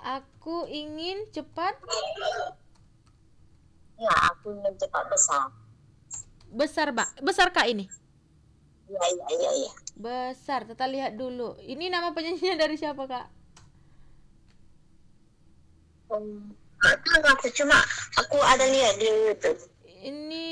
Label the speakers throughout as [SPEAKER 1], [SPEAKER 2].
[SPEAKER 1] Aku ingin cepat
[SPEAKER 2] Ya, aku ingin cepat besar.
[SPEAKER 1] besar, Mbak. Besar Kak ini.
[SPEAKER 2] Iya.
[SPEAKER 1] Besar. Kita lihat dulu. Ini nama penyanyinya dari siapa, Kak?
[SPEAKER 2] Nggak tahu aku, cuma aku ada lihat di YouTube.
[SPEAKER 1] Ini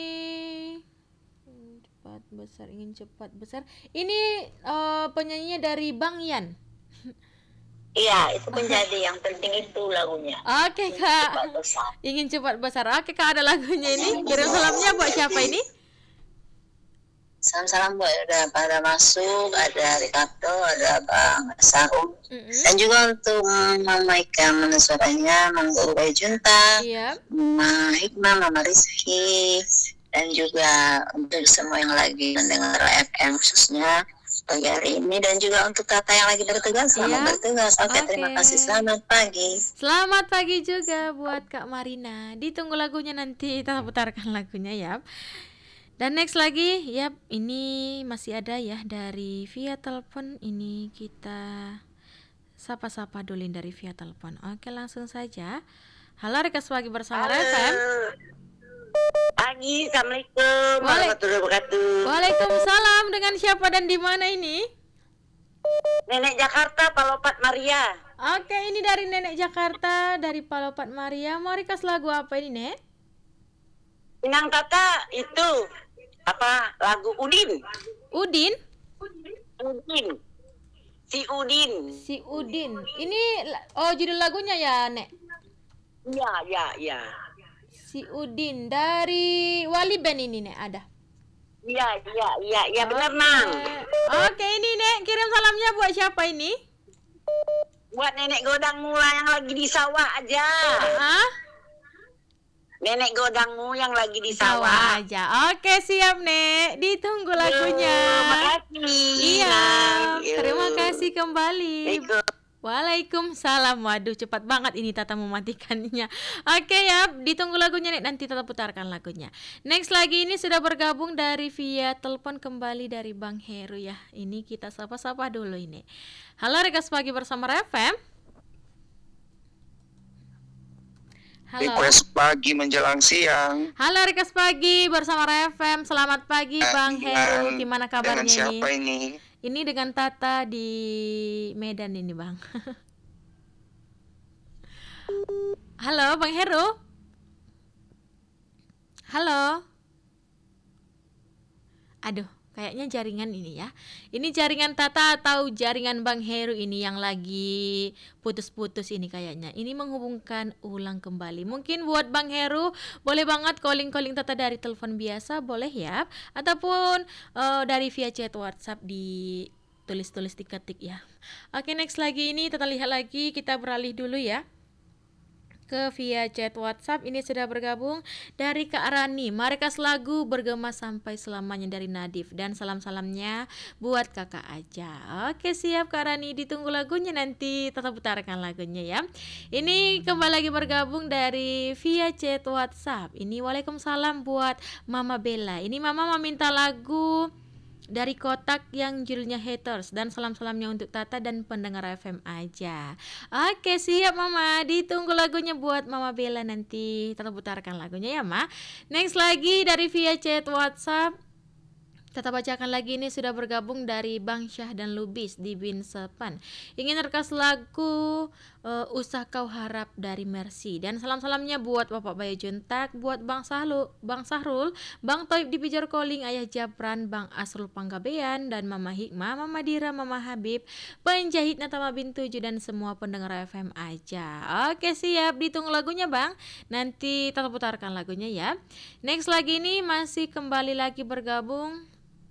[SPEAKER 1] cepat besar, ingin cepat besar. Ini penyanyinya dari Bang Yan.
[SPEAKER 2] Iya, itu menjadi yang penting itu lagunya.
[SPEAKER 1] Oke, Kak.
[SPEAKER 2] Cepat besar.
[SPEAKER 1] Ingin cepat besar. Oke, Kak, ada lagunya ini. Kirim salamnya buat siapa ini?
[SPEAKER 2] Salam-salam buat ada pada masuk, ada Ricardo, ada Bang Sarum. Dan juga untuk Mama Ika mana suaranya, Mang Bayu Junta,
[SPEAKER 1] Iya.
[SPEAKER 2] Mama Hikmah, Mama Rizky, dan juga untuk semua yang lagi mendengar FM khususnya pagi hari ini, dan juga untuk kakak yang lagi bertugas, selamat bertugas. Oke, terima kasih, selamat pagi.
[SPEAKER 1] Selamat pagi juga buat Kak Marina. Ditunggu lagunya, nanti kita putarkan lagunya ya. Dan next lagi, yap, ini masih ada ya dari via telepon. Ini kita sapa-sapa dulu dari via telepon. Oke, langsung saja. Halo, Rekas Pagi bersama FM.
[SPEAKER 2] Pagi, Assalamualaikum warahmatullahi wabarakatuh.
[SPEAKER 1] Waalaikumsalam. Dengan siapa dan di mana ini?
[SPEAKER 2] Nenek Jakarta, Palopat Maria.
[SPEAKER 1] Oke, ini dari Nenek Jakarta, dari Palopat Maria. Mau request lagu apa ini, Nek?
[SPEAKER 2] Inang Tata itu apa, lagu Udin.
[SPEAKER 1] Udin?
[SPEAKER 2] Si Udin.
[SPEAKER 1] Ini judul lagunya ya, Nek?
[SPEAKER 2] Iya.
[SPEAKER 1] Si Udin dari Wali Band ini, Nek, ada.
[SPEAKER 2] Iya, benar, Nang.
[SPEAKER 1] Oke, ini Nek, kirim salamnya buat siapa ini?
[SPEAKER 2] Buat nenek godangmu yang lagi di sawah aja. Nenek godangmu yang lagi di sawah
[SPEAKER 1] aja. Oke, siap, Nek. Ditunggu lagunya.
[SPEAKER 2] Terima kasih.
[SPEAKER 1] Iya, terima kasih kembali. Waalaikumsalam. Waduh, cepat banget ini Tata mematikannya. Oke ya, ditunggu lagunya, Nek. Nanti Tata putarkan lagunya. Next lagi ini sudah bergabung dari via telepon kembali dari Bang Heru ya. Ini kita sapa-sapa dulu ini. Halo, Rekas Pagi bersama FM. Halo.
[SPEAKER 3] Request pagi menjelang siang.
[SPEAKER 1] Halo, Rekas Pagi bersama FM. Selamat pagi Bang Heru. Gimana kabarnya
[SPEAKER 3] dengan siapa ini?
[SPEAKER 1] Ini dengan Tata di Medan ini, Bang. Halo, Bang Heru. Halo. Aduh, kayaknya jaringan ini ya. Ini jaringan Tata atau jaringan Bang Heru ini yang lagi putus-putus ini kayaknya. Ini menghubungkan ulang kembali. Mungkin buat Bang Heru boleh banget calling Tata dari telepon biasa, boleh ya. Ataupun dari via chat WhatsApp di tulis diketik ya. Oke, next lagi ini Tata lihat lagi, kita beralih dulu ya ke via chat WhatsApp. Ini sudah bergabung dari Kak Rani. Marikas lagu bergema sampai selamanya dari Nadif, dan salam-salamnya buat kakak aja. Oke, siap Kak Rani, ditunggu lagunya, nanti tetap putarkan lagunya ya. Ini kembali lagi bergabung dari via chat WhatsApp. Ini waalaikumsalam buat Mama Bella. Ini Mama meminta lagu dari kotak yang judulnya Haters, dan salam-salamnya untuk Tata dan pendengar FM aja. Oke, siap Mama, ditunggu lagunya buat Mama Bella, nanti Tata putarkan lagunya ya, Ma. Next lagi dari via chat WhatsApp, Tata bacakan lagi. Ini sudah bergabung dari Bang Syah dan Lubis di Bin Sepan. Ingin rekas lagu Usah Kau Harap dari Mercy, dan salam-salamnya buat Bapak Bayu Juntak, buat Bang Sahrul, Bang Toib di Pijar Koling, Ayah Japran, Bang Asrul Panggabean, dan Mama Hikmah, Mama Dira, Mama Habib, penjahit Natama Bin 7, dan semua pendengar FM aja. Oke, siap, ditunggu lagunya Bang, nanti Tata putarkan lagunya ya. Next lagi ini masih kembali lagi bergabung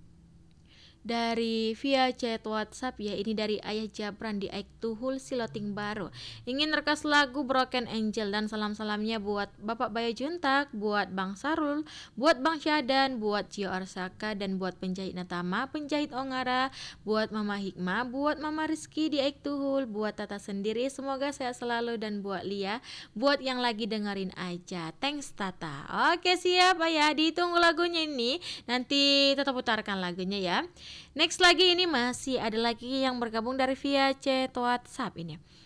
[SPEAKER 1] dari via chat WhatsApp ya. Ini dari Ayah Japran di Aiktuhul Siloting Baru. Ingin rekas lagu Broken Angel, dan salam-salamnya buat Bapak Bayu Juntak, buat Bang Sarul, buat Bang Syadan, buat Cio Arsaka, dan buat penjahit Natama, penjahit Ongara, buat Mama Hikmah, buat Mama Rizky di Aiktuhul, buat Tata sendiri semoga sehat selalu, dan buat Lia, buat yang lagi dengerin aja. Thanks Tata. Oke, siap Ayah, ditunggu lagunya ini, nanti tetap putarkan lagunya ya. Next lagi ini masih ada lagi yang bergabung dari via chat WhatsApp ini.